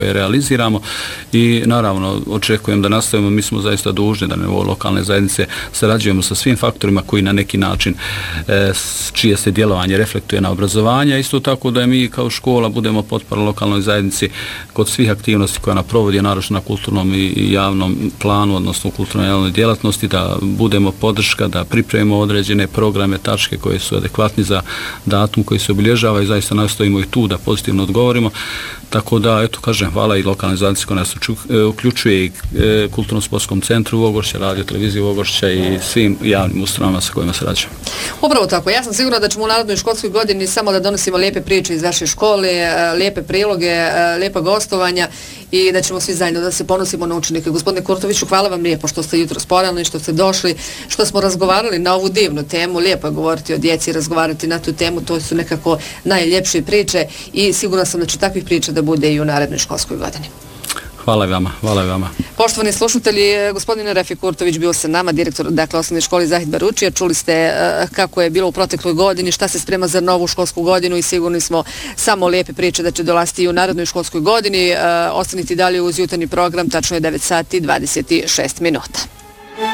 realiziramo i naravno očekujem da nastavimo. Mi smo zaista dužni da na nivou lokalne zajednice sarađujemo sa svim faktorima koji na neki način čije se djelovanje reflektuje na obrazovanje. Isto tako da mi kao škola budemo potpora lokalnoj zajednici kod svih aktivnosti koja ona provodi, naročito na kulturnom i javnom planu, odnosno u kulturnoj javnoj djelatnosti, da budemo podrška, da pripremimo određene programe, tačke koje su adekvatni za datum koji se obilježava i zaista nastavimo i tu da pozitivno odgovorimo. Tako da, eto, kažem, hvala i lokalnoj zajednici koja nas uključuje i Kulturno-sportskom centru Ogoršća, radio televiziju Ogoršća i svim javnim ustanovama sa kojima se rađamo. Upravo tako. Ja sam sigurna da ćemo u narednoj školskoj godini samo da donosimo lijepe priče iz vaše škole, lijepe priloge, lijepa gostovanja i da ćemo svi zajedno da se ponosimo na učenike. Gospodine Kurtoviću, hvala vam lijepo što ste jutros porano, što ste došli, što smo razgovarali na ovu divnu temu. Lijepo je govoriti o djeci, razgovarati na tu temu, to su nekako najljepše priče i sigurna sam da će takvih priča da bude i u narednoj školskoj godini. Hvala vama, hvala vama. Poštovani slušatelji, gospodin Refik Kurtović bio sa nama, direktor osnovne škole Zahid Baručija. Čuli ste kako je bilo u protekloj godini, šta se sprema za novu školsku godinu i sigurni smo samo lijepe priče da će dolaziti i u narednoj školskoj godini. Ostanite dalje uz jutarnji program, tačno je 9 sati 26 minuta.